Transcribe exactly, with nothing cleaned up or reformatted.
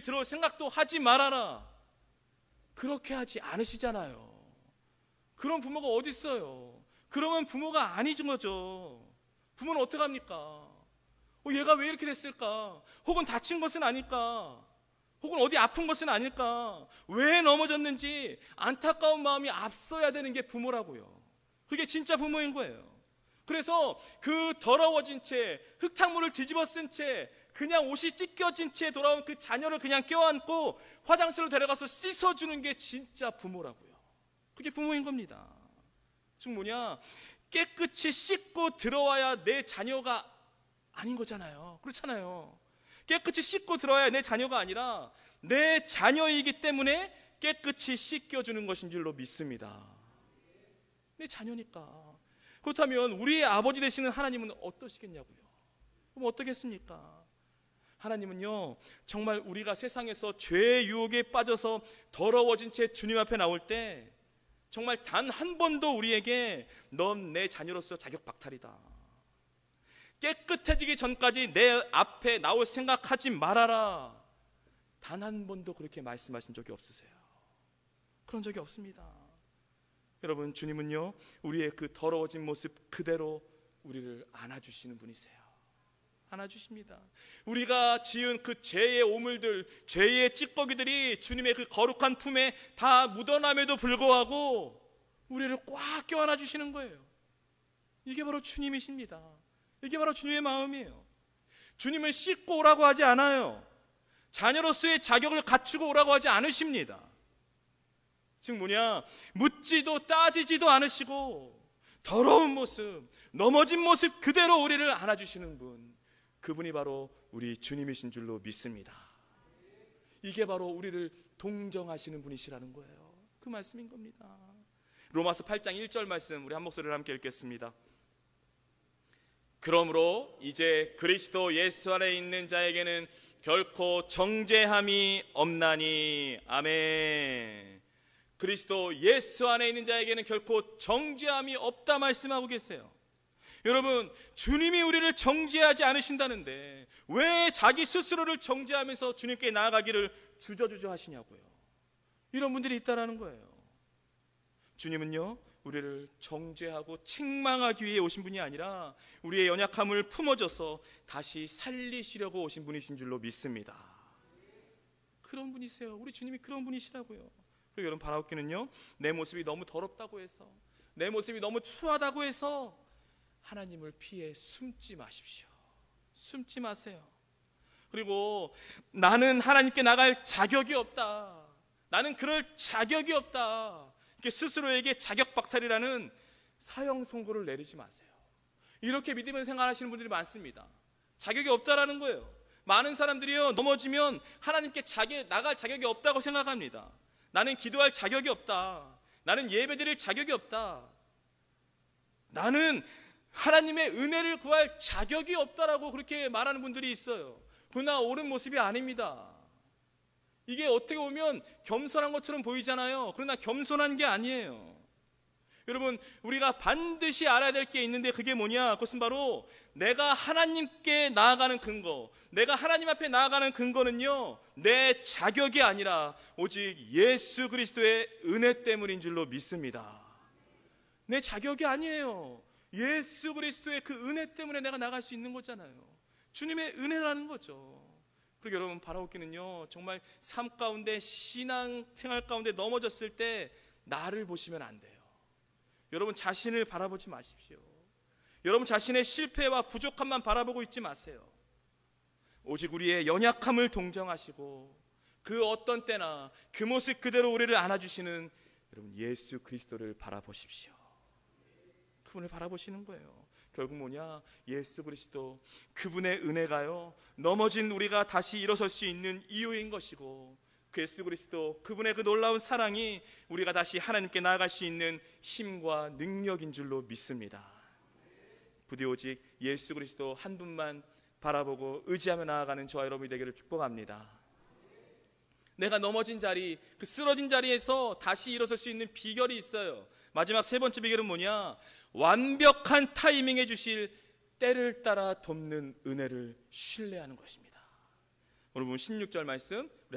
들어올 생각도 하지 말아라. 그렇게 하지 않으시잖아요. 그런 부모가 어디 있어요? 그러면 부모가 아니죠 거죠. 부모는 어떻게 합니까? 어, 얘가 왜 이렇게 됐을까? 혹은 다친 것은 아닐까? 혹은 어디 아픈 것은 아닐까? 왜 넘어졌는지 안타까운 마음이 앞서야 되는 게 부모라고요. 그게 진짜 부모인 거예요. 그래서 그 더러워진 채, 흙탕물을 뒤집어 쓴 채, 그냥 옷이 찢겨진 채 돌아온 그 자녀를 그냥 껴안고 화장실로 데려가서 씻어주는 게 진짜 부모라고요. 그게 부모인 겁니다. 즉 뭐냐, 깨끗이 씻고 들어와야 내 자녀가 아닌 거잖아요. 그렇잖아요. 깨끗이 씻고 들어와야 내 자녀가 아니라 내 자녀이기 때문에 깨끗이 씻겨주는 것인 줄로 믿습니다. 내 자녀니까. 그렇다면 우리의 아버지 되시는 하나님은 어떠시겠냐고요? 그럼 어떻겠습니까? 하나님은요, 정말 우리가 세상에서 죄의 유혹에 빠져서 더러워진 채 주님 앞에 나올 때 정말 단 한 번도 우리에게 넌 내 자녀로서 자격 박탈이다, 깨끗해지기 전까지 내 앞에 나올 생각하지 말아라, 단 한 번도 그렇게 말씀하신 적이 없으세요. 그런 적이 없습니다. 여러분, 주님은요, 우리의 그 더러워진 모습 그대로 우리를 안아주시는 분이세요. 안아주십니다. 우리가 지은 그 죄의 오물들, 죄의 찌꺼기들이 주님의 그 거룩한 품에 다 묻어남에도 불구하고 우리를 꽉 껴안아 주시는 거예요. 이게 바로 주님이십니다. 이게 바로 주님의 마음이에요. 주님은 씻고 오라고 하지 않아요. 자녀로서의 자격을 갖추고 오라고 하지 않으십니다. 즉 뭐냐, 묻지도 따지지도 않으시고 더러운 모습, 넘어진 모습 그대로 우리를 안아주시는 분, 그분이 바로 우리 주님이신 줄로 믿습니다. 이게 바로 우리를 동정하시는 분이시라는 거예요. 그 말씀인 겁니다. 로마서 팔 장 일 절 말씀 우리 한 목소리로 함께 읽겠습니다. 그러므로 이제 그리스도 예수 안에 있는 자에게는 결코 정죄함이 없나니. 아멘. 그리스도 예수 안에 있는 자에게는 결코 정죄함이 없다 말씀하고 계세요. 여러분, 주님이 우리를 정죄하지 않으신다는데 왜 자기 스스로를 정죄하면서 주님께 나아가기를 주저주저 하시냐고요. 이런 분들이 있다라는 거예요. 주님은요, 우리를 정죄하고 책망하기 위해 오신 분이 아니라 우리의 연약함을 품어줘서 다시 살리시려고 오신 분이신 줄로 믿습니다. 그런 분이세요. 우리 주님이 그런 분이시라고요. 그리고 여러분, 바라옵기는요, 내 모습이 너무 더럽다고 해서, 내 모습이 너무 추하다고 해서 하나님을 피해 숨지 마십시오. 숨지 마세요. 그리고 나는 하나님께 나갈 자격이 없다, 나는 그럴 자격이 없다, 이렇게 스스로에게 자격 박탈이라는 사형 선고를 내리지 마세요. 이렇게 믿으면서 생각하시는 분들이 많습니다. 자격이 없다라는 거예요. 많은 사람들이요, 넘어지면 하나님께 자격, 나갈 자격이 없다고 생각합니다. 나는 기도할 자격이 없다, 나는 예배드릴 자격이 없다, 나는 하나님의 은혜를 구할 자격이 없다라고 그렇게 말하는 분들이 있어요. 그러나 옳은 모습이 아닙니다. 이게 어떻게 보면 겸손한 것처럼 보이잖아요. 그러나 겸손한 게 아니에요. 여러분, 우리가 반드시 알아야 될 게 있는데 그게 뭐냐? 그것은 바로 내가 하나님께 나아가는 근거, 내가 하나님 앞에 나아가는 근거는요, 내 자격이 아니라 오직 예수 그리스도의 은혜 때문인 줄로 믿습니다. 내 자격이 아니에요. 예수 그리스도의 그 은혜 때문에 내가 나갈 수 있는 거잖아요. 주님의 은혜라는 거죠. 그리고 여러분, 바라옵기는요, 정말 삶 가운데, 신앙생활 가운데 넘어졌을 때 나를 보시면 안 돼요. 여러분 자신을 바라보지 마십시오. 여러분 자신의 실패와 부족함만 바라보고 있지 마세요. 오직 우리의 연약함을 동정하시고 그 어떤 때나 그 모습 그대로 우리를 안아주시는 여러분 예수 그리스도를 바라보십시오. 그분을 바라보시는 거예요. 결국 뭐냐? 예수 그리스도, 그분의 은혜가요, 넘어진 우리가 다시 일어설 수 있는 이유인 것이고, 그 예수 그리스도, 그분의 그 놀라운 사랑이 우리가 다시 하나님께 나아갈 수 있는 힘과 능력인 줄로 믿습니다. 부디 오직 예수 그리스도 한 분만 바라보고 의지하며 나아가는 저와 여러분이 되기를 축복합니다. 내가 넘어진 자리, 그 쓰러진 자리에서 다시 일어설 수 있는 비결이 있어요. 마지막 세 번째 비결은 뭐냐? 완벽한 타이밍에 주실 때를 따라 돕는 은혜를 신뢰하는 것입니다. 오늘 보면 십육 절 말씀